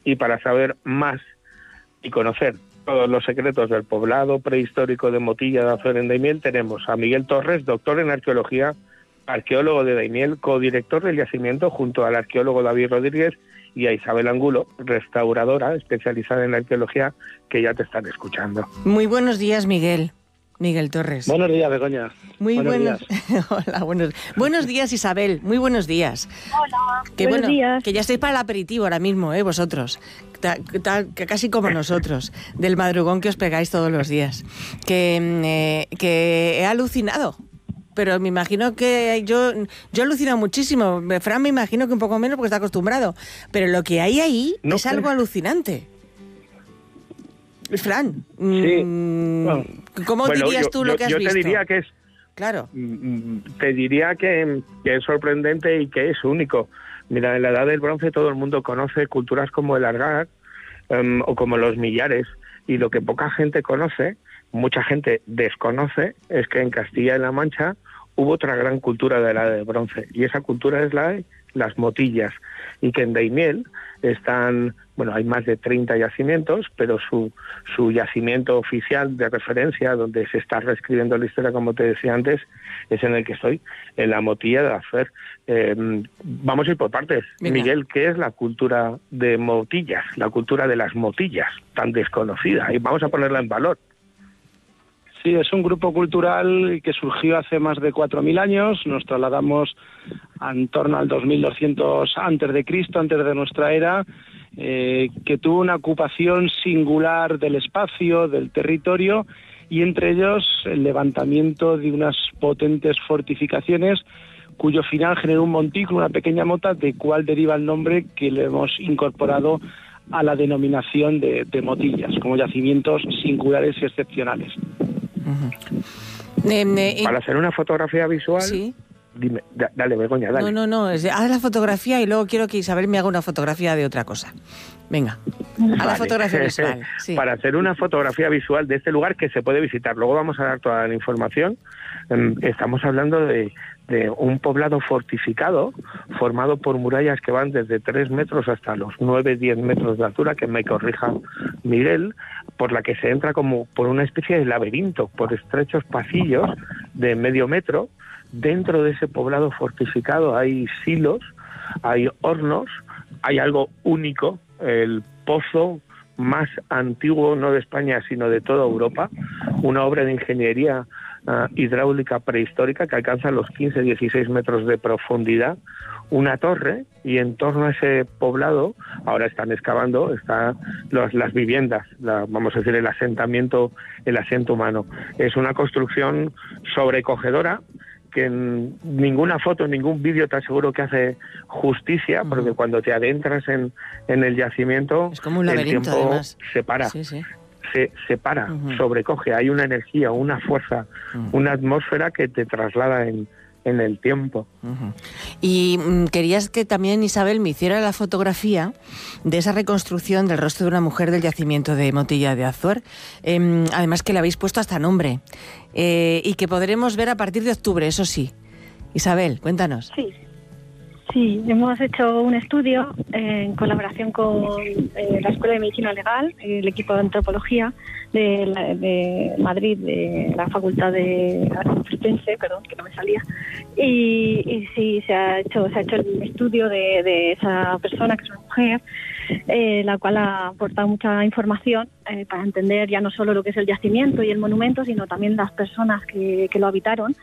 Y para saber más y conocer todos los secretos del poblado prehistórico de Motilla de Azuer en Daimiel, tenemos a Miguel Torres, doctor en arqueología, arqueólogo de Daimiel, codirector del yacimiento junto al arqueólogo David Rodríguez, y a Isabel Angulo, restauradora especializada en la arqueología, que ya te están escuchando. Muy buenos días, Miguel. Miguel Torres. Buenos días, Begoña. Muy buenos días. Hola, buenos días, Isabel. Muy buenos días. Hola, buenos días. Que ya estáis para el aperitivo ahora mismo, vosotros. Que casi como nosotros, del madrugón que os pegáis todos los días. Que he alucinado. Pero me imagino que yo he alucinado muchísimo. Fran me imagino que un poco menos porque está acostumbrado. Pero lo que hay ahí es algo alucinante. Fran, sí. ¿Cómo dirías tú lo que has visto? Yo te diría que es... Claro. Te diría que es sorprendente y que es único. Mira, en la Edad del Bronce todo el mundo conoce culturas como el Argar o como los Millares, y lo que poca gente conoce, mucha gente desconoce, es que en Castilla-La Mancha hubo otra gran cultura de la Edad del Bronce, y esa cultura es la de las motillas, y que en Daimiel están, bueno, hay más de 30 yacimientos, pero su yacimiento oficial de referencia, donde se está reescribiendo la historia, como te decía antes, es en el que estoy, en la Motilla de Azuer. Vamos a ir por partes. Venga. Miguel, ¿qué es la cultura de motillas, la cultura de las motillas, tan desconocida? Y vamos a ponerla en valor. Sí, es un grupo cultural que surgió hace más de 4.000 años. Nos trasladamos en torno al 2200 antes de Cristo, antes de nuestra era, que tuvo una ocupación singular del espacio, del territorio, y entre ellos el levantamiento de unas potentes fortificaciones cuyo final generó un montículo, una pequeña mota, de cual deriva el nombre que le hemos incorporado a la denominación de motillas, como yacimientos singulares y excepcionales. Para hacer una fotografía visual, ¿sí? Dime, dale, Begoña, dale. No, haz la fotografía y luego quiero que Isabel me haga una fotografía de otra cosa. Venga, a la fotografía visual. Sí. Para hacer una fotografía visual de este lugar que se puede visitar, luego vamos a dar toda la información. Estamos hablando de un poblado fortificado, formado por murallas que van desde 3 metros hasta los 9-10 metros de altura, que me corrija Miguel, por la que se entra como por una especie de laberinto, por estrechos pasillos de medio metro. Dentro de ese poblado fortificado hay silos, hay hornos, hay algo único, el pozo más antiguo, no de España, sino de toda Europa, una obra de ingeniería hidráulica prehistórica que alcanza los 15-16 metros de profundidad, una torre, y en torno a ese poblado ahora están excavando las viviendas, vamos a decir el asiento humano. Es una construcción sobrecogedora que en ninguna foto, en ningún vídeo te aseguro que hace justicia, porque cuando te adentras en el yacimiento, es como un laberinto, el tiempo además se para. Sí. Se para, sobrecoge, hay una energía, una fuerza, una atmósfera que te traslada en el tiempo. Y querías que también Isabel me hiciera la fotografía de esa reconstrucción del rostro de una mujer del yacimiento de Motilla de Azuer, además que le habéis puesto hasta nombre, y que podremos ver a partir de octubre, eso sí. Isabel, cuéntanos. Sí, hemos hecho un estudio en colaboración con la Escuela de Medicina Legal, el equipo de antropología de Madrid, de la Facultad de Complutense, que no me salía, y sí, se ha hecho el estudio de esa persona, que es una mujer, la cual ha aportado mucha información para entender ya no solo lo que es el yacimiento y el monumento, sino también las personas que lo habitaron.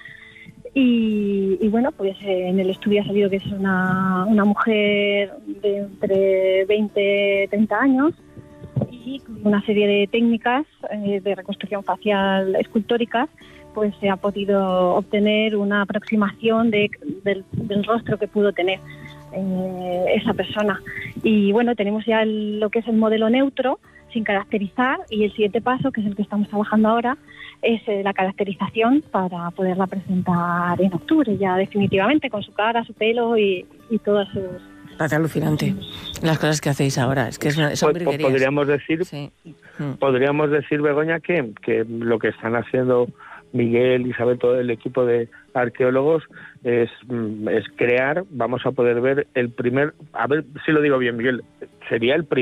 Y bueno, pues en el estudio ha salido que es una mujer de entre 20 y 30 años, y con una serie de técnicas de reconstrucción facial escultóricas, pues se ha podido obtener una aproximación del rostro que pudo tener esa persona. Y bueno, tenemos ya lo que es el modelo neutro, sin caracterizar, y el siguiente paso, que es el que estamos trabajando ahora, es la caracterización para poderla presentar en octubre, ya definitivamente, con su cara, su pelo y todas sus... Parece alucinante las cosas que hacéis ahora, es que son virguerías. Podríamos decir, Begoña, que lo que están haciendo Miguel, Isabel, todo el equipo de arqueólogos es crear, vamos a poder ver el primer, a ver si lo digo bien, Miguel, sería el primer